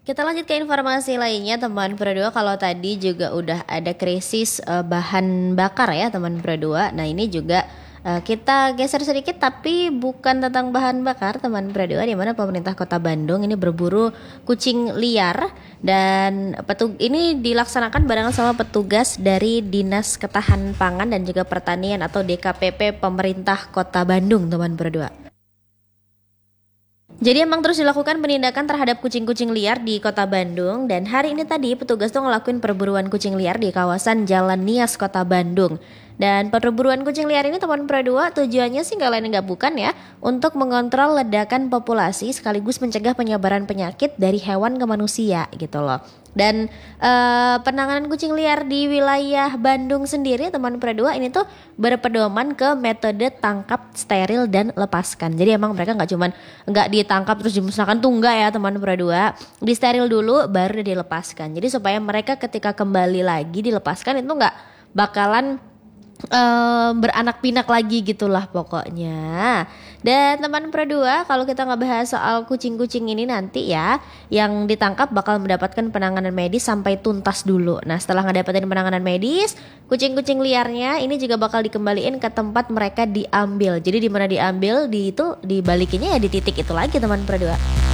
Kita lanjut ke informasi lainnya teman Pro 2. Kalau tadi juga udah ada krisis bahan bakar ya teman Pro 2. Nah ini juga kita geser sedikit tapi bukan tentang bahan bakar teman Pro 2, di mana pemerintah Kota Bandung ini berburu kucing liar dan ini dilaksanakan barengan sama petugas dari Dinas Ketahanan Pangan dan juga Pertanian atau DKPP pemerintah Kota Bandung teman Pro 2. Jadi emang terus dilakukan penindakan terhadap kucing-kucing liar di Kota Bandung, dan hari ini tadi petugas tuh ngelakuin perburuan kucing liar di kawasan Jalan Nias Kota Bandung. Dan perburuan kucing liar ini teman Pro 2 tujuannya sih nggak lain nggak bukan ya, untuk mengontrol ledakan populasi sekaligus mencegah penyebaran penyakit dari hewan ke manusia gitu loh. Dan penanganan kucing liar di wilayah Bandung sendiri teman Pro 2 ini tuh berpedoman ke metode tangkap, steril dan lepaskan. Jadi emang mereka nggak ditangkap terus dimusnahkan tuh enggak ya teman Pro 2. Di steril dulu baru dilepaskan. Jadi supaya mereka ketika kembali lagi dilepaskan itu nggak bakalan beranak pinak lagi gitulah pokoknya. Dan teman Pro 2, kalau kita ngebahas soal kucing-kucing ini nanti ya, yang ditangkap bakal mendapatkan penanganan medis sampai tuntas dulu. Nah setelah ngedapetin penanganan medis, kucing-kucing liarnya ini juga bakal dikembaliin ke tempat mereka diambil. Jadi di mana diambil, dibalikinnya ya di titik itu lagi teman Pro 2.